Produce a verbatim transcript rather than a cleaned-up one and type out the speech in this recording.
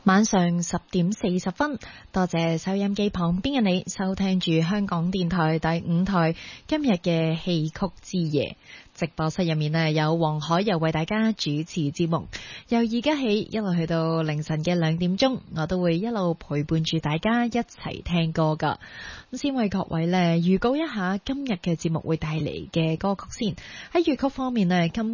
晚上十點四十分，多謝收音機旁邊嘅你收聽住香港電台第五台今日嘅戲曲之夜。直播室入面呢，有黃海又為大家主持節目，由而家起一路去到凌晨嘅兩點鐘，我都會一路陪伴住大家一齊聽歌噶。咁先為各位呢預告一下今日嘅節目會帶嚟嘅歌曲先。喺粵曲方面呢，今